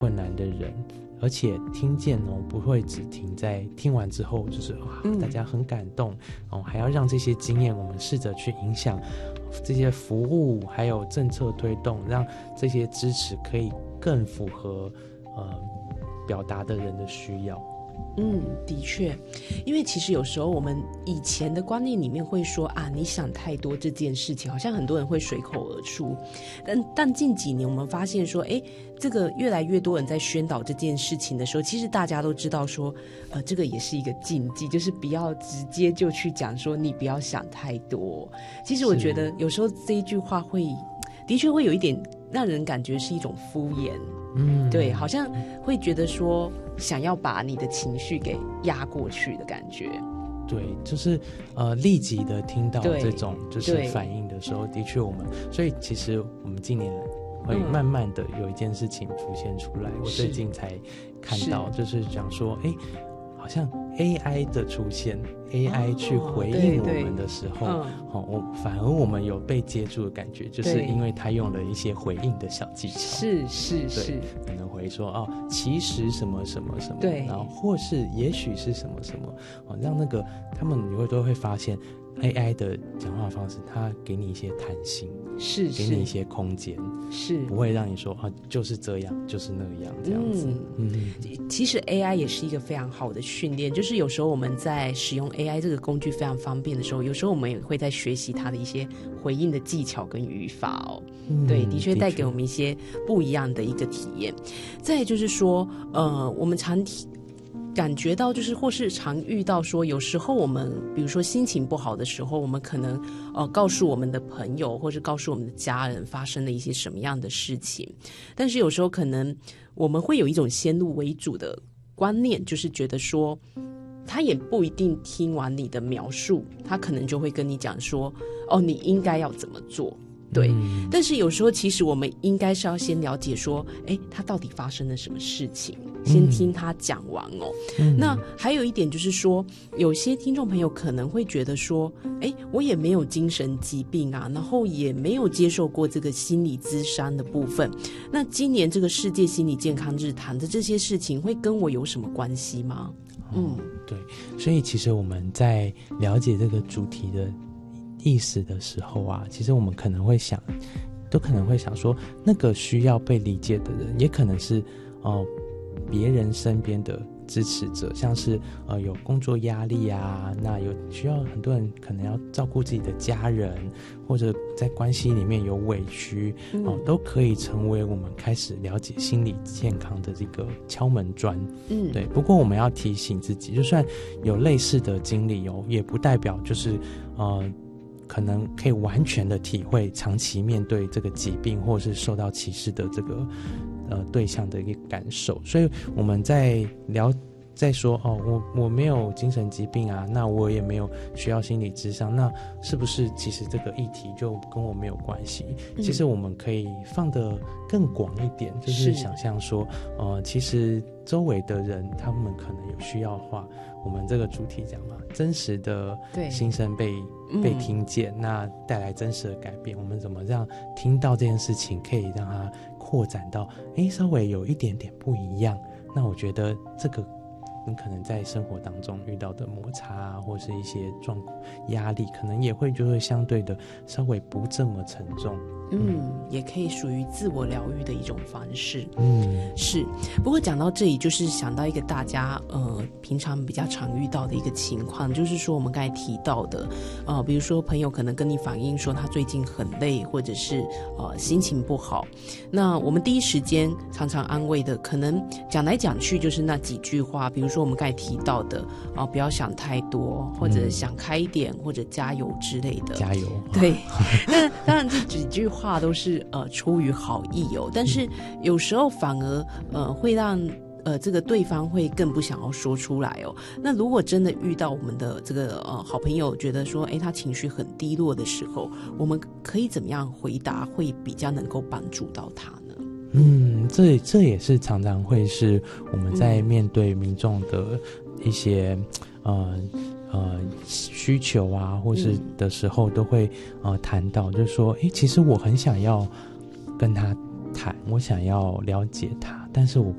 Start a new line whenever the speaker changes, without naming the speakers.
困难的人，而且听见不会只停在听完之后就是大家很感动还要让这些经验我们试着去影响这些服务还有政策推动，让这些支持可以更符合表达的人的需要。
的确，因为其实有时候我们以前的观念里面会说你想太多这件事情，好像很多人会随口而出，但近几年我们发现说，这个越来越多人在宣导这件事情的时候，其实大家都知道说，这个也是一个禁忌，就是不要直接就去讲说你不要想太多。其实我觉得有时候这一句话的确会有一点让人感觉是一种敷衍。对，好像会觉得说想要把你的情绪给压过去的感觉。
对，就是立即的听到这种就是反应的时候，的确所以其实我们近年会慢慢的有一件事情浮现出来，我最近才看到，就是讲说好像 AI 的出现 AI 去回应我们的时候反而我们有被接住的感觉，就是因为他用了一些回应的小技巧，是可能会说其实什么什么什么，对，然后或是也许是什么什么让那个他们你都会发现 AI 的讲话方式，它给你一些弹性，是给你一些空间，是不会让你说就是这样就是那样这样子。
其实 AI 也是一个非常好的训练，就是有时候我们在使用 AI 这个工具非常方便的时候，有时候我们也会在学习它的一些回应的技巧跟语法对，的确带给我们一些不一样的一个体验。再来就是说我们常感觉到就是或是常遇到说，有时候我们比如说心情不好的时候，我们可能告诉我们的朋友或是告诉我们的家人发生了一些什么样的事情，但是有时候可能我们会有一种先入为主的观念，就是觉得说他也不一定听完你的描述，他可能就会跟你讲说你应该要怎么做。对，但是有时候其实我们应该是要先了解说他到底发生了什么事情，先听他讲完那还有一点就是说，有些听众朋友可能会觉得说我也没有精神疾病然后也没有接受过这个心理咨商的部分，那今年这个世界心理健康日谈的这些事情会跟我有什么关系吗？
对，所以其实我们在了解这个主题的意思的时候其实我们可能会想说，那个需要被理解的人也可能是别人身边的支持者，像是有工作压力那有需要很多人可能要照顾自己的家人，或者在关系里面有委屈都可以成为我们开始了解心理健康的这个敲门砖。对。不过我们要提醒自己，就算有类似的经历也不代表就是可能可以完全的体会长期面对这个疾病或是受到歧视的这个对象的一个感受。所以我们在说我没有精神疾病那我也没有需要心理咨商，那是不是其实这个议题就跟我没有关系？其实我们可以放得更广一点，就是想象说其实周围的人他们可能有需要的话，我们这个主题讲嘛，真实的心声被听见，那带来真实的改变，我们怎么让听到这件事情可以让它扩展到稍微有一点点不一样。那我觉得这个你可能在生活当中遇到的摩擦或是一些压力，可能也会就会相对的稍微不这么沉重。
也可以属于自我疗愈的一种方式。是。不过讲到这里，就是想到一个大家平常比较常遇到的一个情况，就是说我们刚才提到的比如说朋友可能跟你反映说他最近很累，或者是心情不好，那我们第一时间常常安慰的可能讲来讲去就是那几句话，比如说我们刚才提到的不要想太多，或者想开一点，或者加油之类的。
加油。
对。那当然这几句话都是出于好意但是有时候反而会让这个对方会更不想要说出来那如果真的遇到我们的这个好朋友觉得说他情绪很低落的时候，我们可以怎么样回答会比较能够帮助到他呢？
这也是常常会是我们在面对民众的一些需求或是的时候都会谈到，就是说其实我很想要跟他谈，我想要了解他， 但是我